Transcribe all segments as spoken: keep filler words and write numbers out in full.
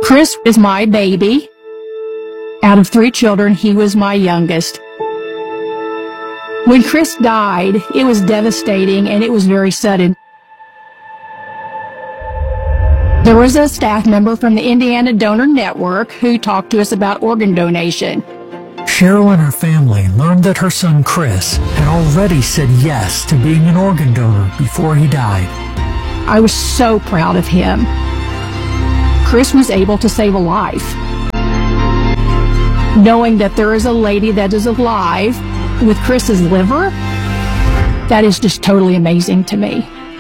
Chris is my baby. Out of three children, he was my youngest. When Chris died, it was devastating and it was very sudden. There was a staff member from the Indiana Donor Network who talked to us about organ donation. Cheryl and her family learned that her son Chris had already said yes to being an organ donor before he died. I was so proud of him. Chris was able to save a life. Knowing that there is a lady that is alive with Chris's liver, that is just totally amazing to me.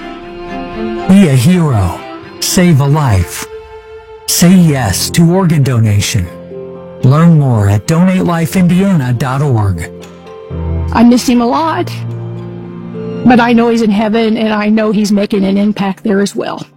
Be a hero. Save a life. Say yes to organ donation. Learn more at donate life indiana dot org. I miss him a lot, but I know he's in heaven and I know he's making an impact there as well.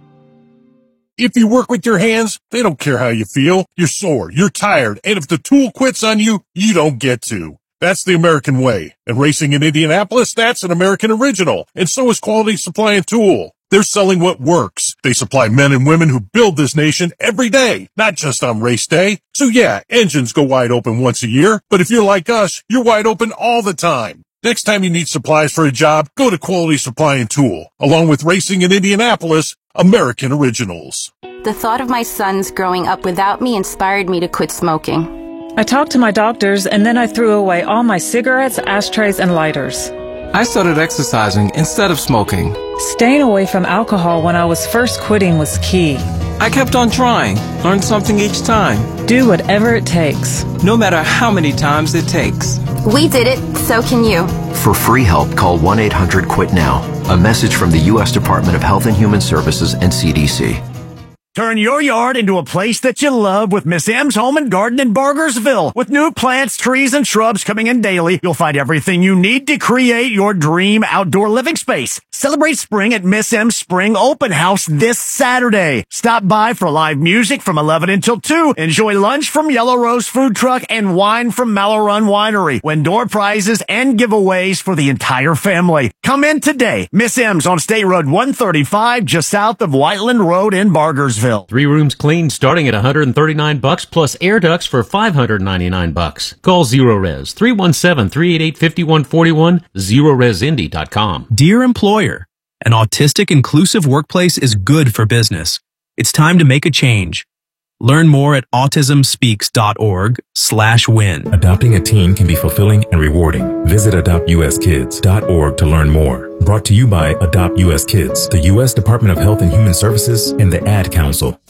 If you work with your hands, they don't care how you feel. You're sore, you're tired, and if the tool quits on you, you don't get to. That's the American way. And racing in Indianapolis, that's an American original. And so is Quality Supply and Tool. They're selling what works. They supply men and women who build this nation every day, not just on race day. So yeah, engines go wide open once a year, but if you're like us, you're wide open all the time. Next time you need supplies for a job, go to Quality Supply and Tool. Along with racing in Indianapolis, American Originals. The thought of my sons growing up without me inspired me to quit smoking. I talked to my doctors, and then I threw away all my cigarettes, ashtrays, and lighters. I started exercising instead of smoking. Staying away from alcohol when I was first quitting was key. I kept on trying, learned something each time. Do whatever it takes. No matter how many times it takes. We did it, so can you. For free help, call one eight hundred quit now. A message from the U S Department of Health and Human Services and C D C. Turn your yard into a place that you love with Miss M's Home and Garden in Bargersville. With new plants, trees, and shrubs coming in daily, you'll find everything you need to create your dream outdoor living space. Celebrate spring at Miss M's Spring Open House this Saturday. Stop by for live music from eleven until two. Enjoy lunch from Yellow Rose Food Truck and wine from Mallow Run Winery. Win door prizes and giveaways for the entire family. Come in today. Miss M's on State Road one thirty-five, just south of Whiteland Road in Bargersville. Three rooms clean starting at one hundred thirty-nine bucks plus air ducts for five hundred ninety-nine bucks. Call Zero Res three one seven, three eight eight, five one four one, zero res indy dot com. Dear employer, an autistic inclusive workplace is good for business. It's time to make a change. Learn more at autism speaks dot org slash win. Adopting a teen can be fulfilling and rewarding. Visit adopt u s kids dot org to learn more. Brought to you by Adopt U S Kids, the U S Department of Health and Human Services, and the Ad Council.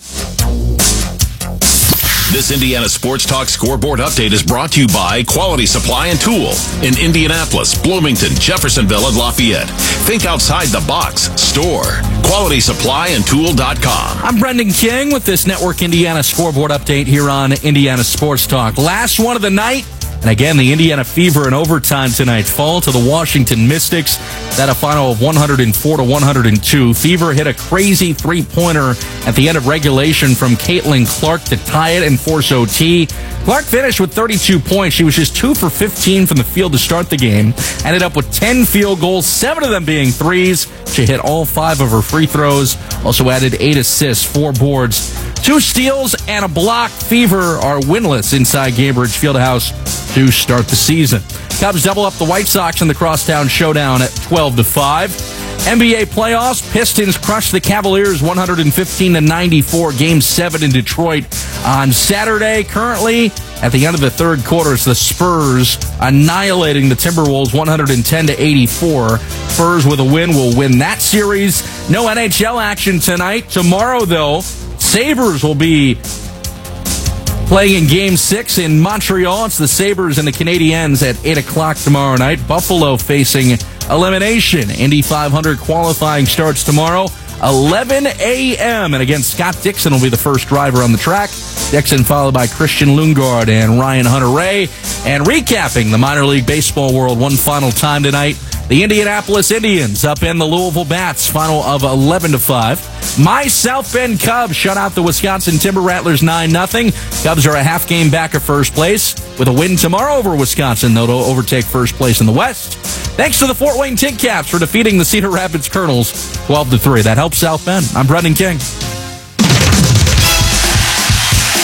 This Indiana Sports Talk scoreboard update is brought to you by Quality Supply and Tool in Indianapolis, Bloomington, Jeffersonville, and Lafayette. Think outside the box. Store. quality supply and tool dot com. I'm Brendan King with this Network Indiana scoreboard update here on Indiana Sports Talk. Last one of the night. And again, the Indiana Fever in overtime tonight fall to the Washington Mystics. That a final of one hundred four to one hundred two. Fever hit a crazy three-pointer at the end of regulation from Caitlin Clark to tie it and force O T. Clark finished with thirty-two points. She was just two for fifteen from the field to start the game. Ended up with ten field goals, seven of them being threes. She hit all five of her free throws. Also added eight assists, four boards, two steals, and a block. Fever are winless inside Gainbridge Fieldhouse to start the season. Cubs double up the White Sox in the Crosstown Showdown at twelve to five. N B A playoffs, Pistons crushed the Cavaliers one hundred fifteen to ninety-four. Game seven in Detroit on Saturday. Currently, at the end of the third quarter, it's the Spurs annihilating the Timberwolves one hundred ten to eighty-four. Spurs with a win will win that series. No N H L action tonight. Tomorrow, though, Sabres will be playing in Game six in Montreal. It's the Sabres and the Canadiens at eight o'clock tomorrow night. Buffalo facing elimination. Indy five hundred qualifying starts tomorrow, eleven a.m. And again, Scott Dixon will be the first driver on the track. Dixon followed by Christian Lundgaard and Ryan Hunter-Reay. And recapping the minor league baseball world one final time tonight, the Indianapolis Indians up in the Louisville Bats, final of eleven to five. My South Bend Cubs shut out the Wisconsin Timber Rattlers nine nothing. Cubs are a half game back of first place. With a win tomorrow over Wisconsin, though, to overtake first place in the West. Thanks to the Fort Wayne Tin Caps for defeating the Cedar Rapids Colonels twelve to three. That helps South Bend. I'm Brendan King.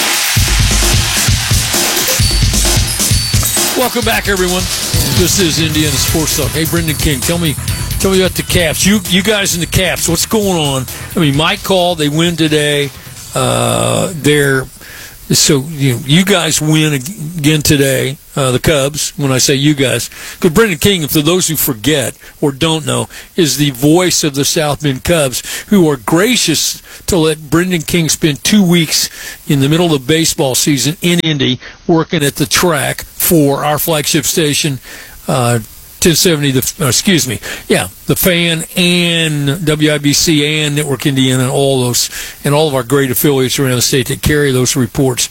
Welcome back, everyone. This is Indiana Sports Talk. Hey, Brendan King, tell me, tell me about the Caps. You, you guys in the Caps, what's going on? I mean, Mike called. They win today. Uh, they're so you know, you guys win again today. Uh, the Cubs. When I say you guys, because Brendan King, for those who forget or don't know, is the voice of the South Bend Cubs, who are gracious to let Brendan King spend two weeks in the middle of the baseball season in Indy working at the track for our flagship station, uh, ten seventy, the, uh, excuse me, yeah, the Fan and W I B C and Network Indiana and all those, and all of our great affiliates around the state that carry those reports.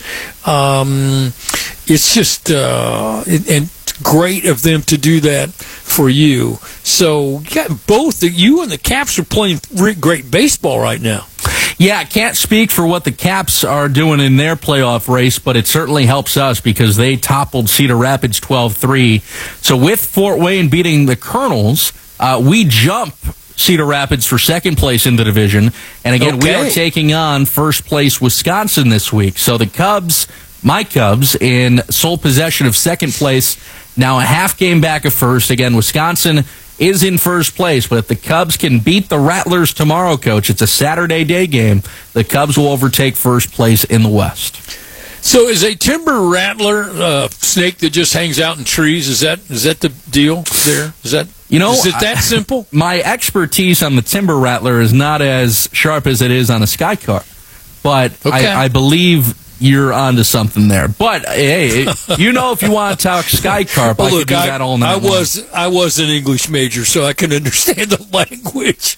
Um, it's just, uh, it, and great of them to do that for you. So, yeah, both the, you and the Caps are playing great baseball right now. Yeah, I can't speak for what the Caps are doing in their playoff race, but it certainly helps us because they toppled Cedar Rapids twelve three. So with Fort Wayne beating the Colonels, uh, we jump Cedar Rapids for second place in the division. And again, okay. we are taking on first place Wisconsin this week. So the Cubs, my Cubs, in sole possession of second place, now a half game back of first. Again, Wisconsin is in first place, but if the Cubs can beat the Rattlers tomorrow, Coach, it's a Saturday day game, the Cubs will overtake first place in the West. So is a timber rattler uh, snake that just hangs out in trees, is that is that the deal there? Is that you know, is it that I, simple? My expertise on the timber rattler is not as sharp as it is on a Sky Car, but okay. I, I believe you're onto something there. But hey, you know, if you want to talk Sky Carp, well, I look, could do I, that all night I long. was I was an English major, so I can understand the language.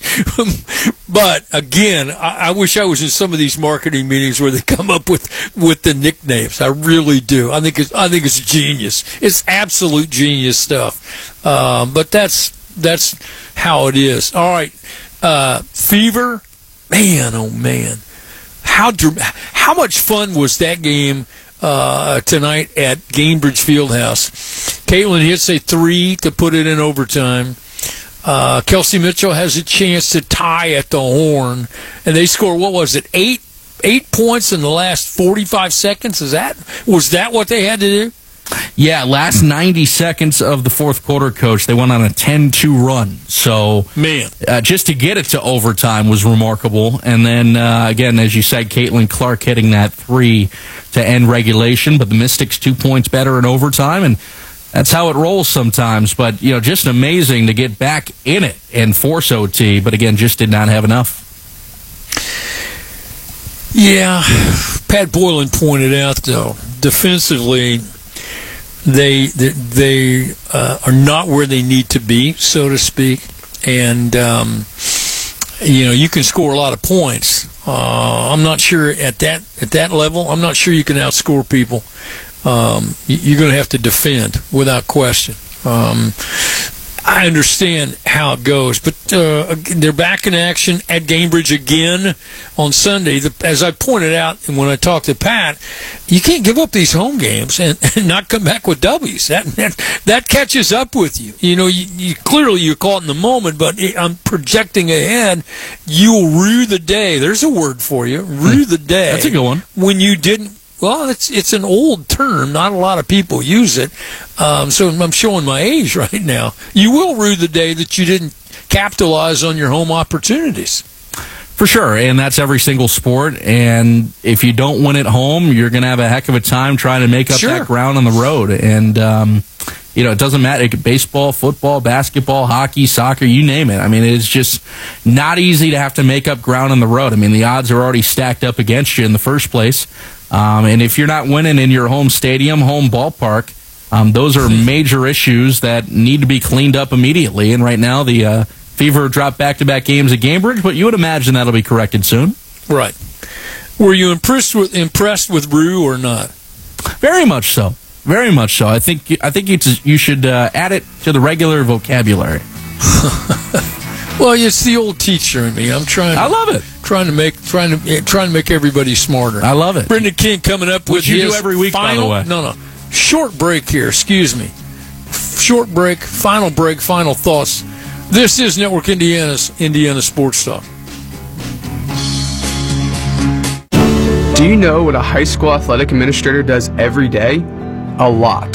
But again, I, I wish I was in some of these marketing meetings where they come up with, with the nicknames. I really do. I think it's I think it's genius. It's absolute genius stuff. Um, but that's that's how it is. All right, uh, Fever, man, oh man. How how much fun was that game uh, tonight at Gainbridge Fieldhouse? Caitlin hits a three to put it in overtime. Uh, Kelsey Mitchell has a chance to tie at the horn, and they score, what was it, eight eight points in the last forty-five seconds? Is that was that what they had to do? Yeah, last ninety seconds of the fourth quarter, Coach, they went on a ten two run. So, man, uh, just to get it to overtime was remarkable. And then, uh, again, as you said, Caitlin Clark hitting that three to end regulation, but the Mystics two points better in overtime, and that's how it rolls sometimes. But, you know, just amazing to get back in it and force O T, but again, just did not have enough. Yeah, Pat Boylan pointed out, though, defensively, They they, they uh, are not where they need to be, so to speak, and um, you know you can score a lot of points. Uh, I'm not sure at that at that level. I'm not sure you can outscore people. Um, you're going to have to defend without question. Um, I understand how it goes, but uh, they're back in action at Gainbridge again on Sunday. The, as I pointed out when I talked to Pat, you can't give up these home games and, and not come back with W's. That, that that catches up with you. You know, you, you clearly you're caught in the moment, but I'm projecting ahead. You'll rue the day. There's a word for you. Rue the day. That's a good one. When you didn't. Well, it's it's an old term. Not a lot of people use it. Um, so I'm showing my age right now. You will rue the day that you didn't capitalize on your home opportunities. For sure, and that's every single sport. And if you don't win at home, you're going to have a heck of a time trying to make up sure. that ground on the road. And, um, you know, it doesn't matter. It could baseball, football, basketball, hockey, soccer, you name it. I mean, it's just not easy to have to make up ground on the road. I mean, the odds are already stacked up against you in the first place. Um, and if you're not winning in your home stadium, home ballpark, um, those are major issues that need to be cleaned up immediately. And right now, the uh, Fever dropped back-to-back games at Gainbridge, but you would imagine that'll be corrected soon. Right. Were you impressed with impressed with Rue or not? Very much so. Very much so. I think I think you you should uh, add it to the regular vocabulary. Well, it's the old teacher in me. I'm trying. To, I love it. Trying to make trying to trying to make everybody smarter. I love it. Brendan King coming up with Which you his do every week, final, by the way. No, no, short break here. Excuse me. Short break. Final break. Final thoughts. This is Network Indiana's Indiana Sports Talk. Do you know what a high school athletic administrator does every day? A lot.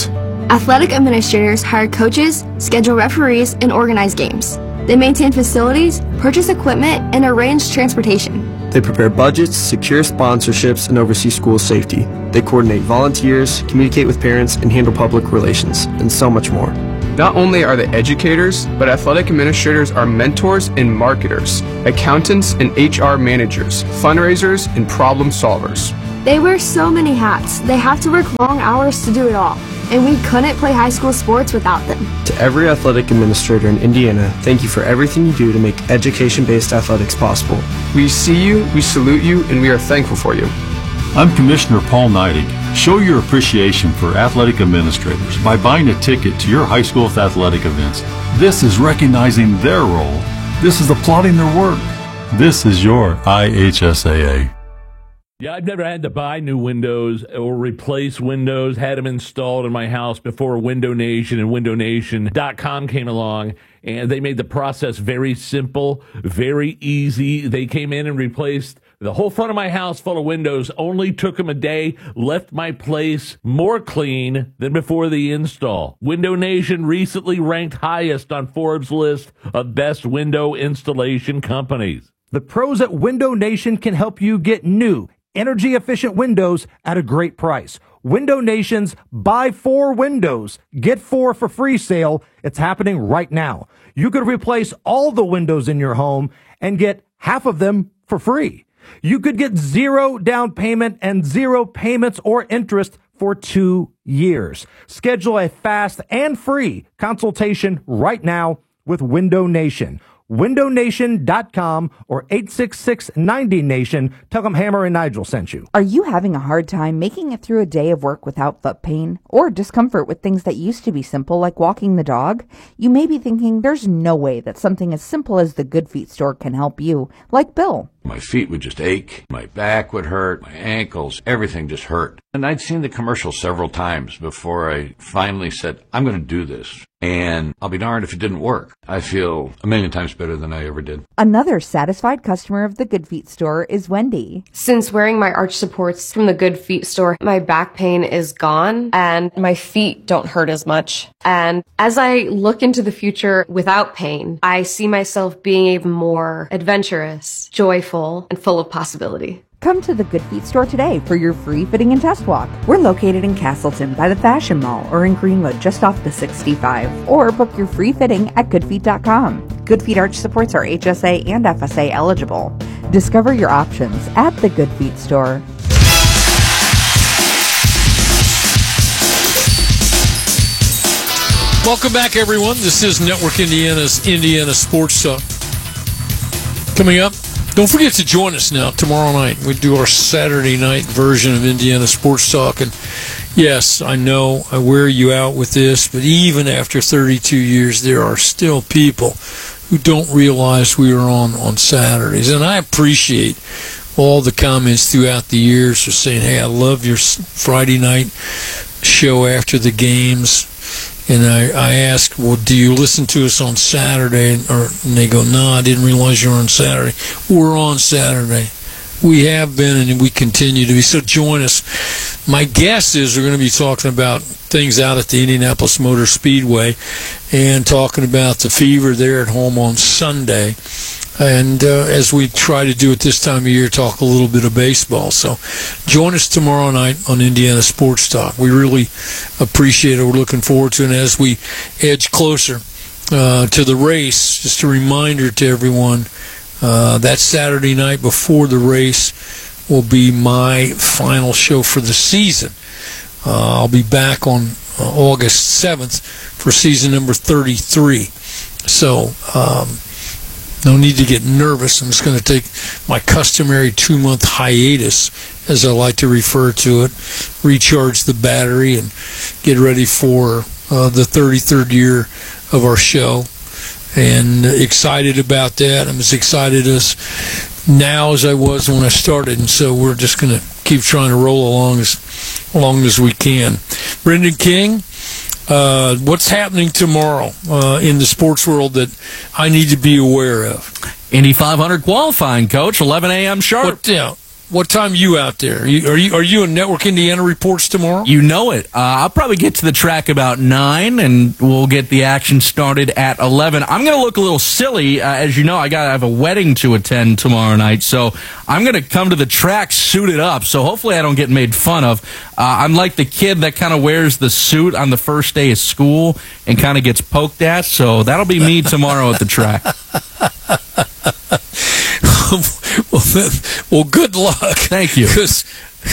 Athletic administrators hire coaches, schedule referees, and organize games. They maintain facilities, purchase equipment, and arrange transportation. They prepare budgets, secure sponsorships, and oversee school safety. They coordinate volunteers, communicate with parents, and handle public relations, and so much more. Not only are they educators, but athletic administrators are mentors and marketers, accountants and H R managers, fundraisers, and problem solvers. They wear so many hats. They have to work long hours to do it all. And we couldn't play high school sports without them. To every athletic administrator in Indiana, thank you for everything you do to make education-based athletics possible. We see you, we salute you, and we are thankful for you. I'm Commissioner Paul Neidig. Show your appreciation for athletic administrators by buying a ticket to your high school athletic events. This is recognizing their role. This is applauding their work. This is your I H S A A. Yeah, I've never had to buy new windows or replace windows, had them installed in my house before Window Nation and window nation dot com came along, and they made the process very simple, very easy. They came in and replaced the whole front of my house full of windows, only took them a day, left my place more clean than before the install. Window Nation recently ranked highest on Forbes' list of best window installation companies. The pros at Window Nation can help you get new, energy-efficient windows at a great price. Window Nation's Buy Four Windows, Get Four for Free sale. It's happening right now. You could replace all the windows in your home and get half of them for free. You could get zero down payment and zero payments or interest for two years. Schedule a fast and free consultation right now with Window Nation. window nation dot com or eight six six ninety nation. Tell them Hammer and Nigel sent you. Are you having a hard time making it through a day of work without foot pain or discomfort with things that used to be simple like walking the dog? You may be thinking there's no way that something as simple as the Good Feet store can help you, like Bill. My feet would just ache, my back would hurt, my ankles, everything just hurt. And I'd seen the commercial several times before I finally said, I'm going to do this. And I'll be darned if it didn't work. I feel a million times better than I ever did. Another satisfied customer of the Good Feet store is Wendy. Since wearing my arch supports from the Good Feet store, my back pain is gone and my feet don't hurt as much. And as I look into the future without pain, I see myself being even more adventurous, joyful, and full of possibility. Come to the Good Feet store today for your free fitting and test walk. We're located in Castleton by the Fashion Mall or in Greenwood just off the sixty-five. Or book your free fitting at good feet dot com. Good Feet arch supports are H S A and F S A eligible. Discover your options at the Good Feet store. Welcome back, everyone. This is Network Indiana's Indiana Sports Talk. Coming up, don't forget to join us now tomorrow night. We do our Saturday night version of Indiana Sports Talk. And yes, I know I wear you out with this, but even after thirty-two years, there are still people who don't realize we are on on Saturdays. And I appreciate all the comments throughout the years for saying, hey, I love your Friday night show after the games. And I, I ask, well, do you listen to us on Saturday? Or, and they go, no, I didn't realize you were on Saturday. We're on Saturday. We have been, and we continue to be. So join us. My guess is we're going to be talking about things out at the Indianapolis Motor Speedway and talking about the Fever there at home on Sunday. And uh, as we try to do at this time of year, talk a little bit of baseball. So join us tomorrow night on Indiana Sports Talk. We really appreciate it. We're looking forward to it. And as we edge closer uh, to the race, just a reminder to everyone, uh, that Saturday night before the race will be my final show for the season. Uh, I'll be back on uh, August seventh for season number thirty-three. So, um, no need to get nervous. I'm just going to take my customary two-month hiatus, as I like to refer to it, recharge the battery, and get ready for uh, the thirty-third year of our show. And excited about that. I'm as excited as now as I was when I started. And so we're just going to keep trying to roll along as long as we can. Brendan King, Uh, what's happening tomorrow uh, in the sports world that I need to be aware of? Indy five hundred qualifying, Coach, eleven a.m. sharp. What, yeah, What time are you out there? Are you are you, are you in Network Indiana reports tomorrow? You know it. Uh, I'll probably get to the track about nine, and we'll get the action started at eleven. I'm going to look a little silly. Uh, as you know, I got to have a wedding to attend tomorrow night, so I'm going to come to the track suited up, so hopefully I don't get made fun of. Uh, I'm like the kid that kind of wears the suit on the first day of school and kind of gets poked at, so that'll be me tomorrow at the track. well, then, well, good luck. Thank you. Because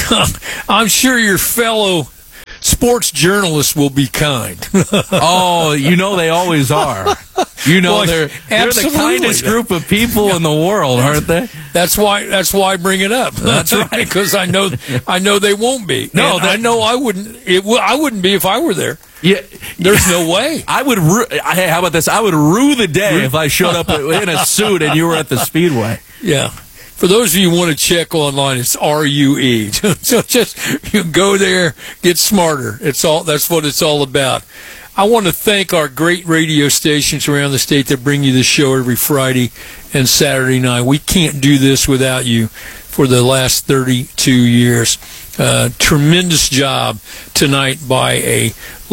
I'm sure your fellow sports journalists will be kind. Oh, you know they always are. You know, well, they're, they're the kindest group of people in the world, aren't they? That's why. That's why I bring it up. That's right, because I know. I know they won't be. No, that, I know I wouldn't. It. I wouldn't be if I were there. Yeah, there's no way. I would. Ru- hey, how about this? I would rue the day if I showed up in a suit and you were at the Speedway. Yeah. For those of you who want to check online, it's R U E. So just you go there, get smarter. It's all. That's what it's all about. I want to thank our great radio stations around the state that bring you this show every Friday and Saturday night. We can't do this without you for the last thirty-two years. Uh, tremendous job tonight by a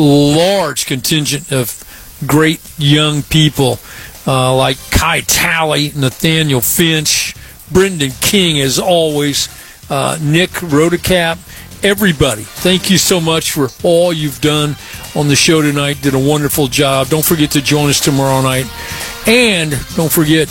large contingent of great young people uh, like Kai Talley, Nathaniel Finch, Brendan King, as always, uh, Nick Rodecap, everybody. Thank you so much for all you've done on the show tonight. Did a wonderful job. Don't forget to join us tomorrow night. And don't forget,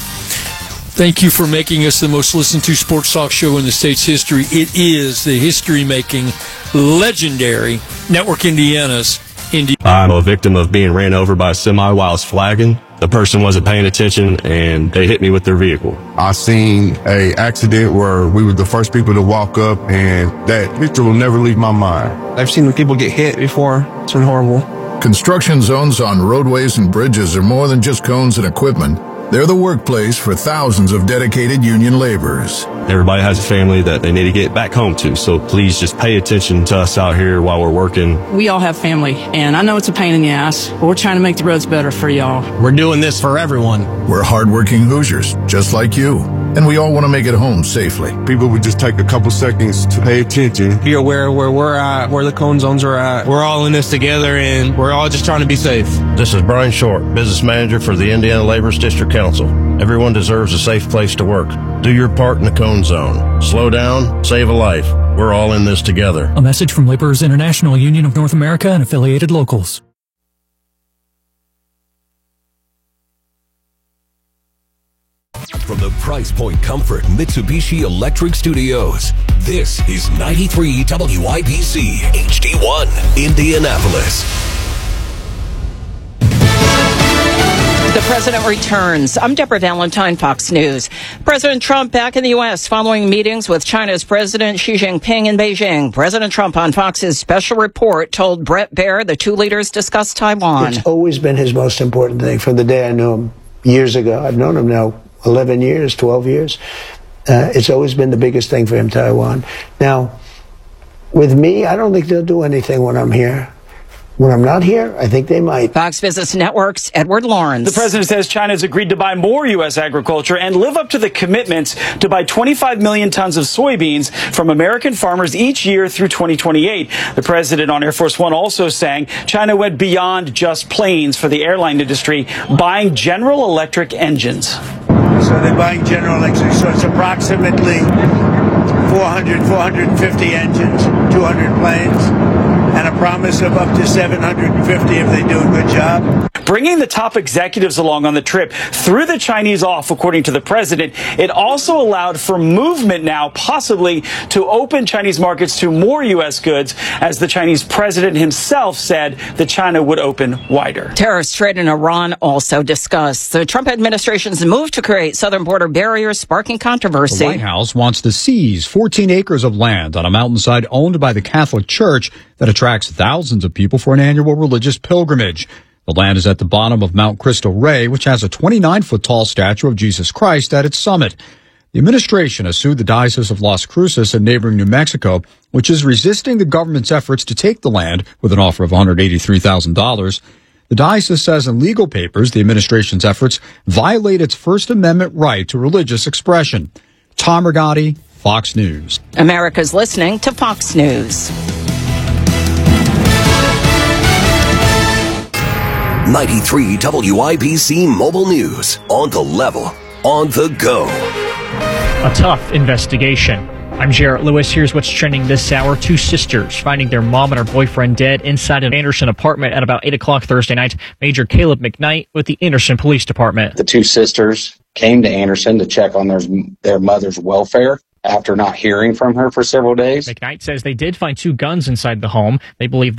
thank you for making us the most listened to sports talk show in the state's history. It is the history-making, legendary Network Indiana's Indi- I'm a victim of being ran over by a semi while I was flagging. The person wasn't paying attention, and they hit me with their vehicle. I seen a accident where we were the first people to walk up, and that picture will never leave my mind. I've seen people get hit before. It's been horrible. Construction zones on roadways and bridges are more than just cones and equipment. They're the workplace for thousands of dedicated union laborers. Everybody has a family that they need to get back home to, so please just pay attention to us out here while we're working. We all have family, and I know it's a pain in the ass, but we're trying to make the roads better for y'all. We're doing this for everyone. We're hardworking Hoosiers, just like you, and we all want to make it home safely. People would just take a couple seconds to pay attention. Be aware where we're at, where the cone zones are at. We're all in this together, and we're all just trying to be safe. This is Brian Short, Business Manager for the Indiana Laborers District Council. Everyone deserves a safe place to work. Do your part in the cone zone. Slow down, save a life. We're all in this together. A message from Laborers International Union of North America and affiliated locals. From the Price Point Comfort Mitsubishi Electric Studios, this is ninety-three W I B C H D one, Indianapolis. The president returns. I'm Deborah Valentine, Fox News. President Trump back in the U S following meetings with China's President Xi Jinping in Beijing. President Trump on Fox's special report told Brett Baer the two leaders discussed Taiwan. It's always been his most important thing from the day I knew him years ago. I've known him now eleven years, twelve years. Uh, it's always been the biggest thing for him, Taiwan. Now, with me, I don't think they'll do anything when I'm here. When I'm not here, I think they might. Fox Business Network's Edward Lawrence. The president says China has agreed to buy more U S agriculture and live up to the commitments to buy twenty-five million tons of soybeans from American farmers each year through twenty twenty-eight. The president on Air Force One also saying China went beyond just planes for the airline industry, buying General Electric engines. So they're buying General Electric, so it's approximately four hundred, four hundred fifty engines, two hundred planes, and a promise of up to seven hundred fifty if they do a good job. Bringing the top executives along on the trip threw the Chinese off, according to the president. It also allowed for movement now, possibly to open Chinese markets to more U S goods, as the Chinese president himself said that China would open wider. Terrorist trade in Iran also discussed. The Trump administration's move to create southern border barriers sparking controversy. The White House wants to seize fourteen acres of land on a mountainside owned by the Catholic Church that attracts thousands of people for an annual religious pilgrimage. The land is at the bottom of Mount Cristo Rey, which has a twenty-nine foot tall statue of Jesus Christ at its summit. The administration has sued the Diocese of Las Cruces in neighboring New Mexico, which is resisting the government's efforts to take the land with an offer of one hundred eighty-three thousand dollars. The diocese says in legal papers the administration's efforts violate its First Amendment right to religious expression. Tom Rigotti, Fox News. America's listening to Fox News. ninety-three W I B C Mobile News. On the level. On the go. A tough investigation. I'm Jarrett Lewis. Here's what's trending this hour. Two sisters finding their mom and her boyfriend dead inside an Anderson apartment at about eight o'clock Thursday night. Major Caleb McKnight with the Anderson Police Department. The two sisters came to Anderson to check on their, their mother's welfare after not hearing from her for several days. McKnight says they did find two guns inside the home. They believe